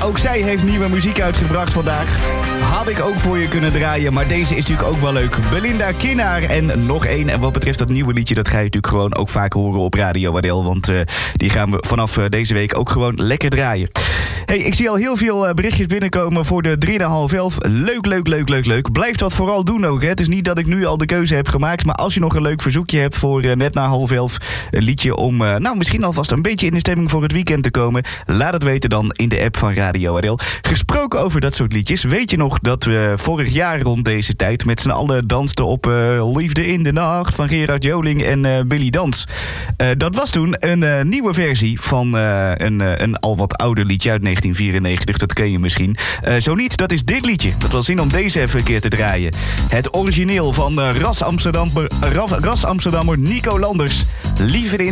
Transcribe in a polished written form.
ook zij heeft nieuwe muziek uitgebracht vandaag. Had ik ook voor je kunnen draaien, maar deze is natuurlijk ook wel leuk. Belinda Kinnaar en nog één. En wat betreft dat nieuwe liedje, dat ga je natuurlijk gewoon ook vaak horen op Radio Adel. Want die gaan we vanaf deze week ook gewoon lekker draaien. Hey, ik zie al heel veel berichtjes binnenkomen voor de 3,5. Leuk. Blijf dat vooral doen ook. Hè. Het is niet dat ik nu al de keuze heb gemaakt. Maar als je nog een leuk verzoekje hebt voor net na 10:30... een liedje om misschien alvast een beetje in de stemming voor het weekend te komen. Laat het weten dan in de app van Radio Adel. Gesproken over dat soort liedjes. Weet je nog dat we vorig jaar rond deze tijd met z'n allen dansten op Liefde in de Nacht van Gerard Joling en Billy Dans. Dat was toen een nieuwe versie van een al wat ouder liedje uit 1994. Dat ken je misschien. Zo niet, dat is dit liedje. Dat was zin om deze even een keer te draaien. Het origineel van ras Amsterdammer Nico Landers. Liefde in